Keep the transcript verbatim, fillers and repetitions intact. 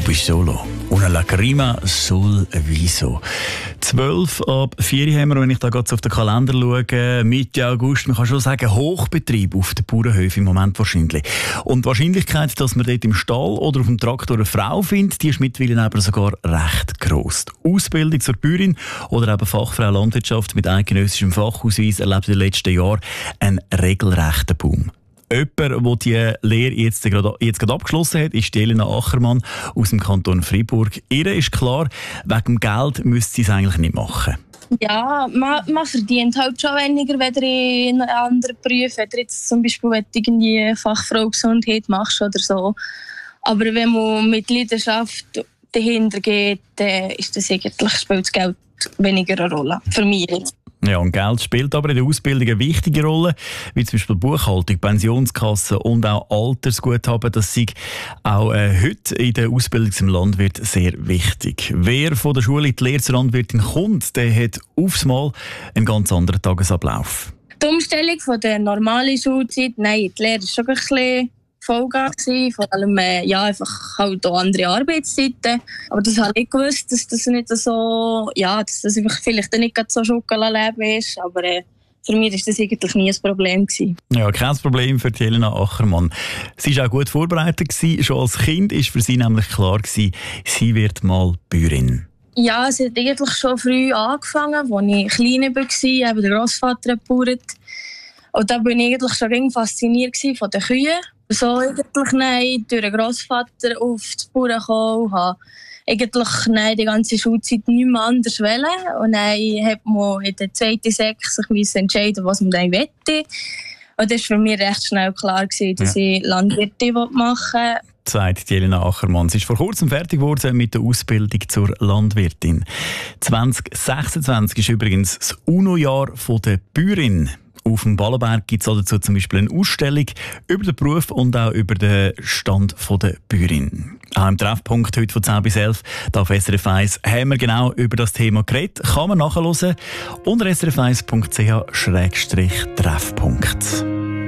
bist solo. Una lacrima sul viso. zwölf ab vier haben wir, wenn ich da gerade auf den Kalender schaue, Mitte August, man kann schon sagen, Hochbetrieb auf den Bauernhöfen im Moment wahrscheinlich. Und die Wahrscheinlichkeit, dass man dort im Stall oder auf dem Traktor eine Frau findet, die ist mittlerweile aber sogar recht gross. Die Ausbildung zur Bäuerin oder eben Fachfrau Landwirtschaft mit eidgenössischem Fachausweis erlebt in den letzten Jahren einen regelrechten Boom. Jemand, der die Lehre jetzt gerade, jetzt gerade abgeschlossen hat, ist Elena Achermann aus dem Kanton Freiburg. Ihr ist klar, wegen dem Geld müsste sie es eigentlich nicht machen. Ja, man, man verdient halt schon weniger, wenn du in einem anderen Beruf, wenn du jetzt zum Beispiel wenn du irgendwie Fachfrau Gesundheit machst oder so. Aber wenn man mit Leidenschaft dahinter geht, dann ist das eigentlich, spielt das Geld weniger eine Rolle. Für mich jetzt. Ja, und Geld spielt aber in der Ausbildung eine wichtige Rolle, wie zum Beispiel Buchhaltung, Pensionskasse und auch Altersguthaben. Das ist auch äh, heute in der Ausbildung zum Landwirt sehr wichtig. Wer von der Schule in die Lehre zur Landwirtin kommt, der hat aufs Mal einen ganz anderen Tagesablauf. Die Umstellung von der normalen Schulzeit, nein, die Lehre war schon ein bisschen Vollgas, vor allem äh, ja, einfach halt auch andere Arbeitszeiten. Aber das habe ich nicht gewusst, dass das nicht so, ja, dass das vielleicht nicht so Schokoladleben ist, aber äh, für mich war das eigentlich nie ein Problem gewesen. Ja, kein Problem für Elena Achermann. Sie war auch gut vorbereitet gewesen. Schon als Kind war für sie nämlich klar gewesen, sie wird mal Bäuerin. Ja, es hat eigentlich schon früh angefangen, als ich klein war, eben der Grossvater hat gebaut. Und da war ich eigentlich schon fasziniert von den Kühen. So eigentlich nein, durch den Grossvater auf die Bauern gekommen, habe eigentlich nein, die ganze Schulzeit nicht mehr anders wollen. Und dann hat man in der zweiten Sek sich entscheiden, was man dann möchte. Und das war für mich recht schnell klar, dass ja. ich Landwirtin machen will. Sagt Elena Achermann. Sie ist vor kurzem fertig geworden mit der Ausbildung zur Landwirtin. zwanzig sechsundzwanzig ist übrigens das UNO-Jahr der Bäuerin. Auf dem Ballenberg gibt es dazu zum Beispiel eine Ausstellung über den Beruf und auch über den Stand der Bäuerin. Auch im Treffpunkt heute von zehn bis elf auf S R F eins haben wir genau über das Thema geredet. Kann man nachhören unter s r f eins punkt c h schrägstrich treffpunkt.